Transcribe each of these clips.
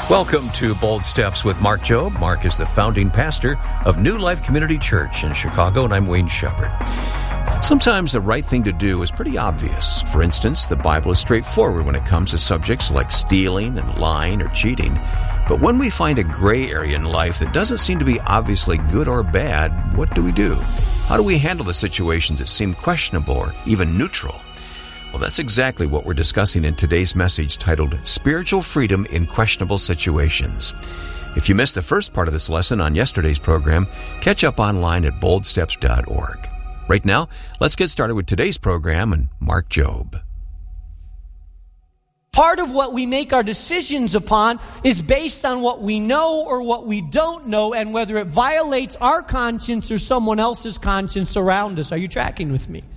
Welcome to Bold Steps with Mark Jobe. Mark is the founding pastor of New Life Community Church in Chicago, and I'm Wayne Shepherd. Sometimes the right thing to do is pretty obvious. For instance, the Bible is straightforward when it comes to subjects like stealing and lying or cheating. But when we find a gray area in life that doesn't seem to be obviously good or bad, what do we do? How do we handle the situations that seem questionable or even neutral? Well, that's exactly what we're discussing in today's message titled Spiritual Freedom in Questionable Situations. If you missed the first part of this lesson on yesterday's program, catch up online at boldsteps.org. Right now, let's get started with today's program and Mark Jobe. Part of what we make our decisions upon is based on what we know or what we don't know, and whether it violates our conscience or someone else's conscience around us. Are you tracking with me?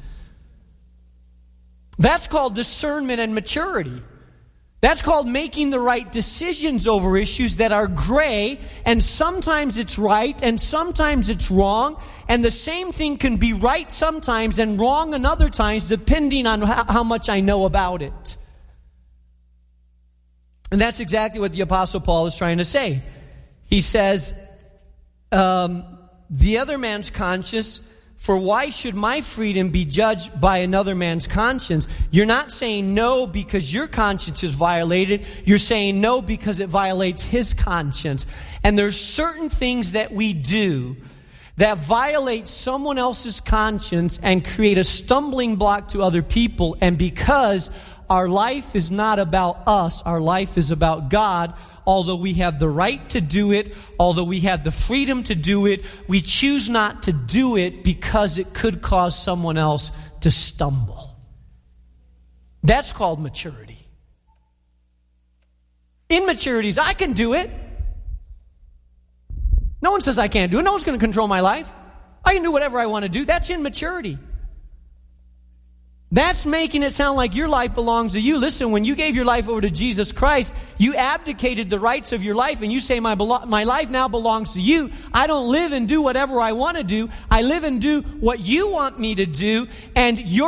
That's called discernment and maturity. That's called making the right decisions over issues that are gray, and sometimes it's right and sometimes it's wrong, and the same thing can be right sometimes and wrong in other times depending on how much I know about it. And that's exactly what the Apostle Paul is trying to say. He says, the other man's conscience, for why should my freedom be judged by another man's conscience? You're not saying no because your conscience is violated. You're saying no because it violates his conscience. And there's certain things that we do that violate someone else's conscience and create a stumbling block to other people. And because our life is not about us, our life is about God. Although we have the right to do it, although we have the freedom to do it, we choose not to do it because it could cause someone else to stumble. That's called maturity. Immaturity is, I can do it. No one says I can't do it. No one's going to control my life. I can do whatever I want to do. That's immaturity. That's making it sound like your life belongs to you. Listen, when you gave your life over to Jesus Christ, you abdicated the rights of your life and you say, my life now belongs to you. I don't live and do whatever I want to do. I live and do what you want me to do, and your